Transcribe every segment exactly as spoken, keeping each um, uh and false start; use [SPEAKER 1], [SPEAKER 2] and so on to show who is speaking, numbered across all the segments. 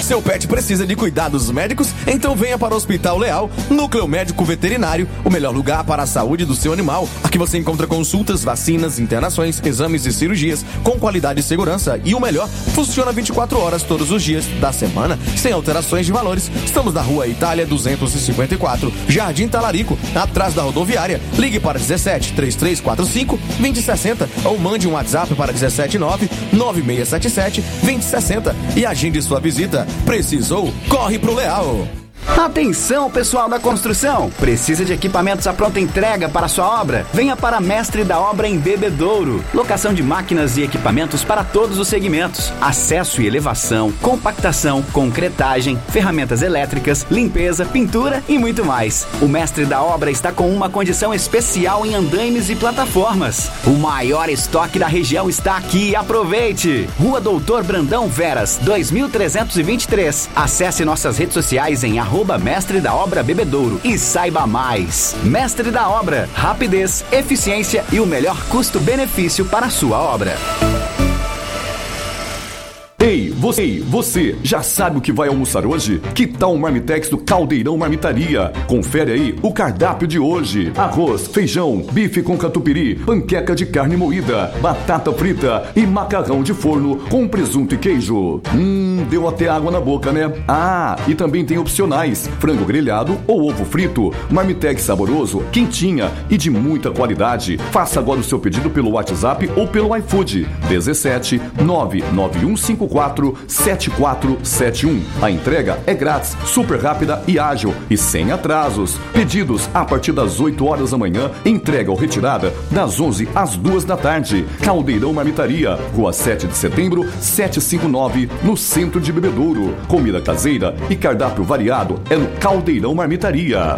[SPEAKER 1] Seu pet precisa de cuidados médicos? Então venha para o Hospital Leal, Núcleo Médico Veterinário, o melhor lugar para a saúde do seu animal. Aqui você encontra consultas, vacinas, internações, exames e cirurgias com qualidade e segurança. E o melhor, funciona vinte e quatro horas todos os dias da semana, sem alterações de valores. Estamos na Rua Itália duzentos e cinquenta e quatro, Jardim Talarico, atrás da rodoviária. Ligue para dezessete, trinta e três quarenta e cinco, vinte sessenta ou mande um WhatsApp para dezessete nove, nove seis sete sete, vinte sessenta e agende sua visita. Precisou? Corre pro Leal!
[SPEAKER 2] Atenção, pessoal da construção! Precisa de equipamentos à pronta entrega para sua obra? Venha para Mestre da Obra em Bebedouro. Locação de máquinas e equipamentos para todos os segmentos. Acesso e elevação, compactação, concretagem, ferramentas elétricas, limpeza, pintura e muito mais. O Mestre da Obra está com uma condição especial em andaimes e plataformas. O maior estoque da região está aqui. Aproveite! Rua Doutor Brandão Veras, dois mil trezentos e vinte e três. Acesse nossas redes sociais em arroba Mestre da Obra Bebedouro e saiba mais. Mestre da Obra, rapidez, eficiência e o melhor custo-benefício para a sua obra.
[SPEAKER 3] Ei, você, ei, você, já sabe o que vai almoçar hoje? Que tal o Marmitex do Caldeirão Marmitaria? Confere aí o cardápio de hoje. Arroz, feijão, bife com catupiry, panqueca de carne moída, batata frita e macarrão de forno com presunto e queijo. Hum, deu até água na boca, né? Ah, e também tem opcionais, frango grelhado ou ovo frito. Marmitex saboroso, quentinha e de muita qualidade. Faça agora o seu pedido pelo WhatsApp ou pelo iFood. dezessete, nove nove um cinco quatro, sete quatro sete um. A entrega é grátis, super rápida e ágil e sem atrasos. Pedidos a partir das oito horas da manhã, entrega ou retirada das onze às duas da tarde. Caldeirão Marmitaria, Rua sete de setembro, setecentos e cinquenta e nove, no centro de Bebedouro. Comida caseira e cardápio variado é no Caldeirão Marmitaria.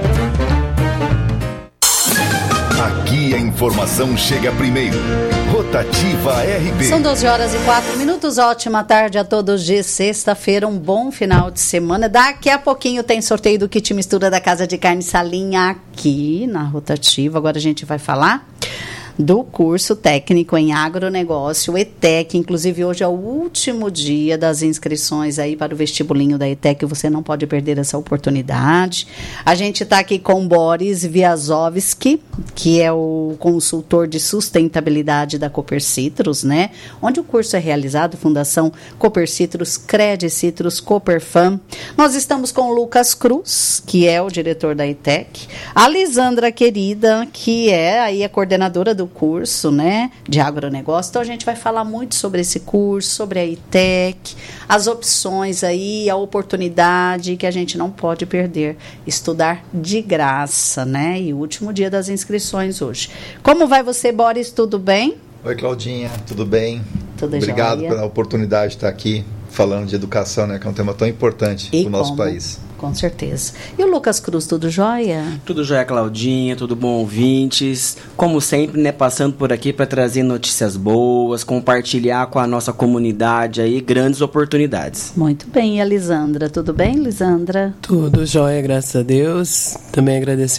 [SPEAKER 4] Aqui a informação chega primeiro. Rotativa R B.
[SPEAKER 5] São doze horas e quatro minutos. Ótima tarde a todos de sexta-feira. Um bom final de semana. Daqui a pouquinho tem sorteio do kit mistura da Casa de Carne Salinha aqui na Rotativa. Agora a gente vai falar do curso técnico em agronegócio, o E T E C. Inclusive, hoje é o último dia das inscrições aí para o vestibulinho da E T E C. Você não pode perder essa oportunidade. A gente está aqui com o Boris Viazovski, que é o consultor de sustentabilidade da Copercitrus, né? Onde o curso é realizado, Fundação Copercitrus, Credicitrus, Coperfam. Nós estamos com o Lucas Cruz, que é o diretor da E T E C. A Lisandra Querida, que é aí a coordenadora do curso, né, de agronegócio. Então a gente vai falar muito sobre esse curso, sobre a E T E C, as opções aí, a oportunidade que a gente não pode perder, estudar de graça, né? E o último dia das inscrições hoje. Como vai você, Boris? Tudo bem?
[SPEAKER 6] Oi, Claudinha, tudo bem?
[SPEAKER 5] Tudo
[SPEAKER 6] Obrigado
[SPEAKER 5] jóia.
[SPEAKER 6] pela oportunidade de estar aqui falando de educação, né, que é um tema tão importante para o nosso país.
[SPEAKER 5] Com certeza. E o Lucas Cruz, tudo jóia?
[SPEAKER 7] Tudo jóia, Claudinha, tudo bom, ouvintes? Como sempre, né, passando por aqui para trazer notícias boas, compartilhar com a nossa comunidade aí grandes oportunidades.
[SPEAKER 5] Muito bem. E a Lisandra, tudo bem, Lisandra?
[SPEAKER 8] Tudo jóia, graças a Deus. Também agradecer